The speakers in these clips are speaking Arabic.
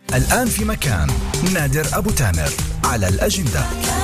الآن في مكان نادر أبو تامر على الأجندة.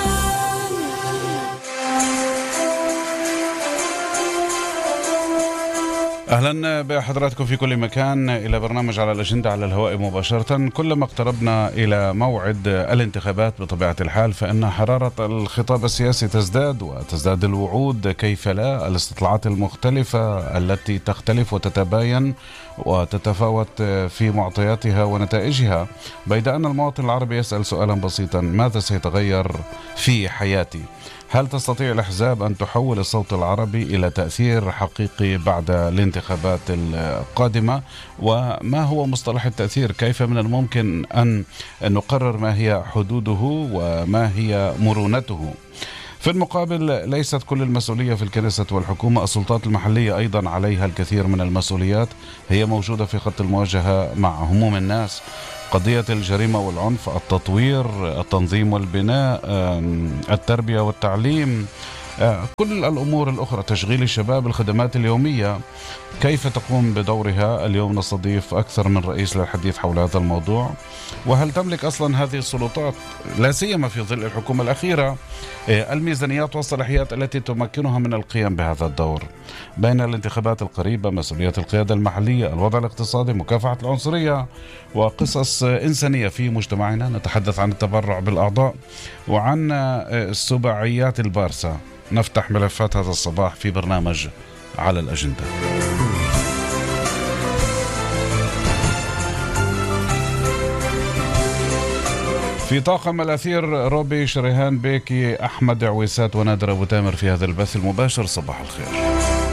أهلا بحضراتكم في كل مكان إلى برنامج على الأجندة على الهواء مباشرة. كلما اقتربنا إلى موعد الانتخابات بطبيعة الحال فإن حرارة الخطاب السياسي تزداد وتزداد الوعود، كيف لا، الاستطلاعات المختلفة التي تختلف وتتباين وتتفاوت في معطياتها ونتائجها، بيد أن المواطن العربي يسأل سؤالا بسيطا: ماذا سيتغير في حياتي؟ هل تستطيع الأحزاب أن تحول الصوت العربي إلى تأثير حقيقي بعد الانتخابات القادمة؟ وما هو مصطلح التأثير؟ كيف من الممكن أن نقرر ما هي حدوده وما هي مرونته؟ في المقابل، ليست كل المسؤولية في الكنيسة والحكومة، السلطات المحلية أيضا عليها الكثير من المسؤوليات، هي موجودة في خط المواجهة مع هموم الناس: قضية الجريمة والعنف، التطوير، التنظيم والبناء، التربية والتعليم، كل الأمور الأخرى، تشغيل الشباب، الخدمات اليومية. كيف تقوم بدورها؟ اليوم نستضيف أكثر من رئيس للحديث حول هذا الموضوع. وهل تملك أصلا هذه السلطات، لا سيما في ظل الحكومة الأخيرة، الميزانيات والصلاحيات التي تمكنها من القيام بهذا الدور؟ بين الانتخابات القريبة، مسؤوليات القيادة المحلية، الوضع الاقتصادي، مكافحة العنصرية، وقصص إنسانية في مجتمعنا. نتحدث عن التبرع بالأعضاء وعن السباعيات البارسة. نفتح ملفات هذا الصباح في برنامج على الأجندة. في طاقم الأثير روبي شريهان بيكي، أحمد عويسات ونادر أبو تامر في هذا البث المباشر. صباح الخير.